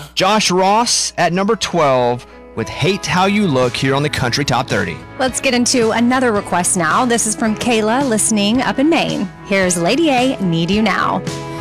Josh Ross at number 12 with Hate How You Look here on the Country Top 30. Let's get into another request now. This is from Kayla, listening up in Maine. Here's Lady A, Need You Now.